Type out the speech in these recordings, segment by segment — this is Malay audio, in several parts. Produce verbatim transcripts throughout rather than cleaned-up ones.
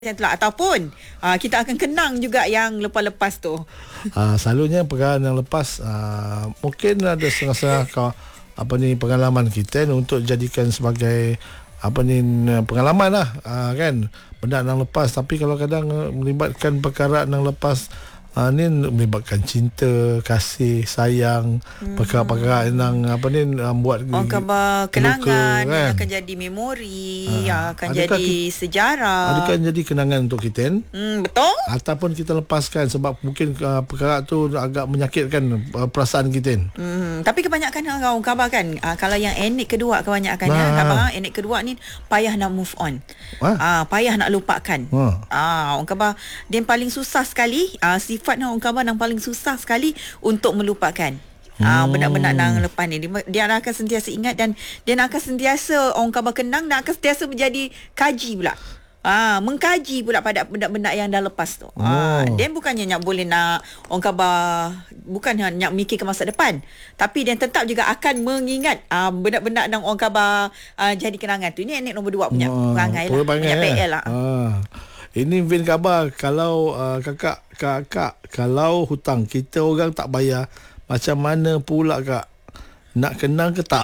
macam itulah. Ataupun uh, kita akan kenang juga yang lepas-lepas tu. Uh, selalunya perkara yang lepas uh, mungkin ada setengah-setengah kau apa ni pengalaman kita untuk jadikan sebagai apa ni pengalaman lah uh, kan, benda yang lepas. Tapi kalau kadang uh, melibatkan perkara yang lepas uh, ni melibatkan cinta, kasih, sayang, hmm. perkara-perkara yang apa ni uh, buat orang khabar kenangan kan? Yang akan jadi memori, uh, akan adakah jadi kita, sejarah. Adakah jadi kenangan untuk kita? Hmm, betul. Ataupun kita lepaskan sebab mungkin uh, perkara tu agak menyakitkan uh, perasaan kita. Hmm, tapi kebanyakan orang khabar kan, uh, kalau yang enik kedua kebanyakannya nah. khabar enik kedua ni payah nak move on. Ah, uh, payah nak lupakan. Ah, uh, orang khabar dia yang paling susah sekali, uh, sifat orang khabar yang paling susah sekali untuk melupakan. Ah, hmm. Benar-benar nang lepas ni dia, dia akan sentiasa ingat dan dia akan sentiasa orang khabar kenang dan akan sentiasa menjadi kaji pula. Ah, mengkaji pula pada benda-benda yang dah lepas tu. Oh. Ah, dia bukannya nak boleh nak orang khabar bukan nak mikir ke masa depan, tapi dia tetap juga akan mengingat ah, benda-benda yang orang khabar ah, jadi kenangan tu. Ini enek nombor dua punya oh, perangai lah. Punya P L lah. Ah. Ini Vin khabar kalau uh, kakak kakak kalau hutang kita orang tak bayar, macam mana pula kak? Nak kenang ke tak?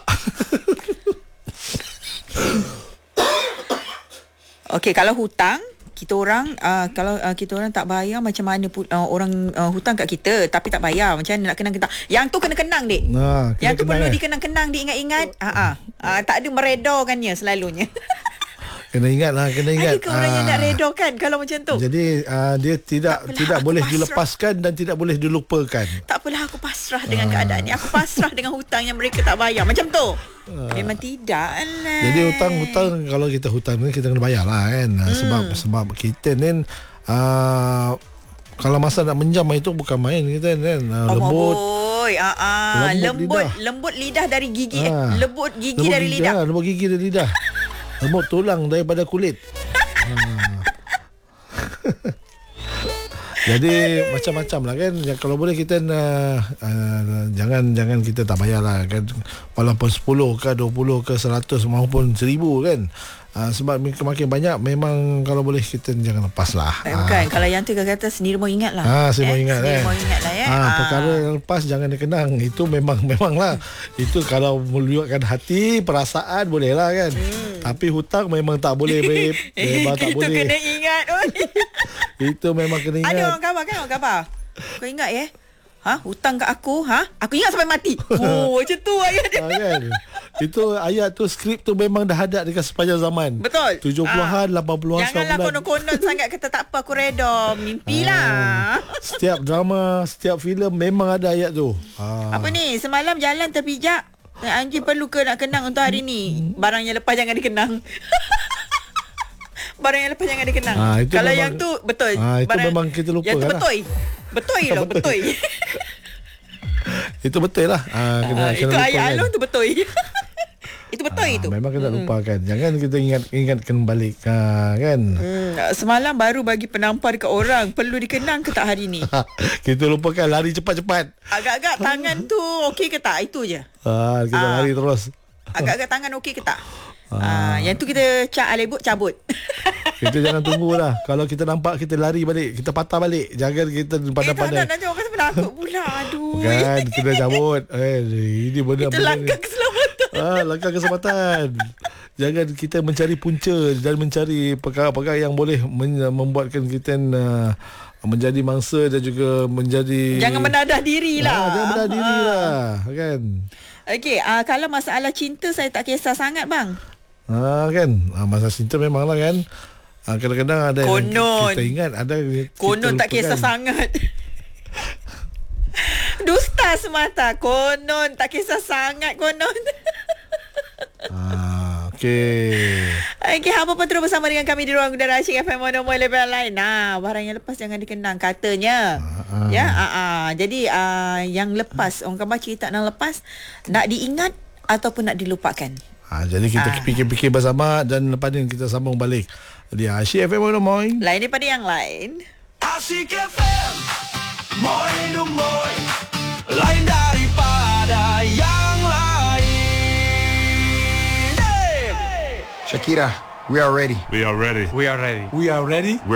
Okey, kalau hutang kita orang uh, kalau uh, kita orang tak bayar, macam mana pu- uh, orang uh, hutang kat kita tapi tak bayar, macam mana nak kenang kita? Yang tu kena kenang dik. Nah, kena yang tu perlu eh. dikenang-kenang, diingat-ingat. Ha ah. Uh, tak ada meredokannya selalunya. Kena ingat lah, kena ingat. Ada ke orang yang nak redokan kalau macam tu? Jadi uh, dia tidak tak tidak boleh pasrah. dilepaskan dan tidak boleh dilupakan. Tak apalah, aku pasrah dengan ah. keadaan ni. Aku pasrah dengan hutang yang mereka tak bayar. Macam tu. Ah. Memang tidak lah. Jadi hutang-hutang, kalau kita hutang ni kita kena bayar lah kan. Hmm. Sebab sebab kita ni uh, kalau masa nak menjam itu bukan main kita kan. Uh, oh, lembut. Boy, uh, uh, lembut, lembut lidah. lembut lidah dari gigi ah. eh. Lembut gigi lembut dari gigi, lidah. Ah, lembut gigi dari lidah. Lembut tulang daripada kulit. ha. Jadi Aduh. macam-macam lah kan. Ya, kalau boleh kita uh, uh, jangan jangan kita tak bayar lah kan. Walaupun sepuluh ke dua puluh ke seratus maupun seribu kan. Uh, sebab makin banyak memang kalau boleh kita jangan lepas lah. Eh, bukan. Uh. Kalau yang tu kata sendiri mau ingat lah. Ha, sendiri eh, mau ingat sendiri eh. mau ingat lah ya. Ha, perkara yang lepas jangan dikenang. Itu memang memang lah. Itu kalau melibatkan hati, perasaan boleh lah kan. Hmm. Tapi hutang memang tak boleh babe. Memang tak itu boleh. Itu kena ingat. Itu memang kena ingat. Ada orang khabar kan, orang khabar. Kau ingat ya? Ha, hutang kat aku, ha? Aku ingat sampai mati. Oh, macam tu ayat dia. Ha, kan? Itu ayat tu, skrip tu memang dah ada dekat sepanjang zaman. Betul. tujuh puluhan, lapan puluhan, sembilan puluhan. Janganlah konon-konon sangat kata tak apa, aku reda. Mimpilah. Ha, setiap drama, setiap filem memang ada ayat tu. Ha. Apa ni? Semalam jalan terpijak. Anjing perlu ke nak kenang untuk hari ni? Barang yang lepas jangan dikenang. Barang yang lepas jangan dikenang. Ha, kalau memang, yang tu betul. Ha, itu barang, memang kita lupa. Yang tu betul. Betul lah, betul. Itu betul lah. Ha, kena, ha, kena itu ayat kan. Along tu betul. Itu betul ha, itu. Memang kita lupakan. Hmm. Jangan kita ingat ingatkan balik ha, kan. Hmm, semalam baru bagi penampar dekat orang. Perlu dikenang ke tak hari ni? Kita lupakan, lari cepat-cepat. Agak-agak tangan tu okey ke tak? Itu je. Ha, kita ha. lari terus. Agak-agak tangan okey ke tak? Ha. Ha, yang tu kita cak alebut cabut. Kita jangan tunggulah. Kalau kita nampak kita lari balik, kita patah balik. Jangan kita pandai-pandai. Eh, tak, nanti orang kata penakut pula. Aduh. Bukan, kita cabut. Eh, ini benda Itu langkah keselamatan. Ah, langkah keselamatan. Jangan kita mencari punca dan mencari perkara-perkara yang boleh membuatkan kita uh, menjadi mangsa dan juga menjadi. Jangan menadah dirilah. Ah, jangan menadah dirilah, kan. Okey, uh, kalau masalah cinta saya tak kisah sangat bang. Ha, kan ha, masa cinta memanglah kan ha, kadang-kadang ada konon. Yang kita ingat ada konon tak kisah sangat. Dusta semata. Konon tak kisah sangat. Konon. ha, Okey. Okey, apa pun terus bersama dengan kami di ruang udara Asyik F M Monomoy level lain. Nah, barang yang lepas jangan dikenang katanya. ha, Ya ha, ha. Jadi uh, yang lepas, orang khabar cerita nak lepas, nak diingat ataupun nak dilupakan. Ha, jadi kita ha. fikir-fikir bersama dan lepas ni kita sambung balik di Asyik F M Monomoy. Lain daripada yang lain. Asyik F M Monomoy, lain daripada yang lain. Hey! Shakira, We are ready. We are ready. We are ready. We are ready.